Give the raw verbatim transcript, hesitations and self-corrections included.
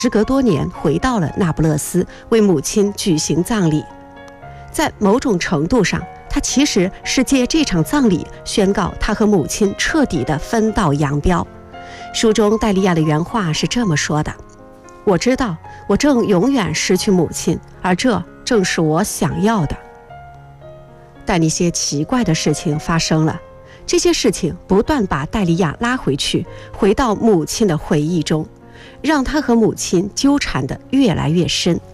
时隔多年回到了那不勒斯，为母亲举行葬礼。在某种程度上，他其实是借这场葬礼宣告他和母亲彻底的分道扬镳。书中戴利亚的原话是这么说的：我知道我正永远失去母亲，而这正是我想要的。但一些奇怪的事情发生了，这些事情不断把戴利亚拉回去，回到母亲的回忆中，让他和母亲纠缠得越来越深。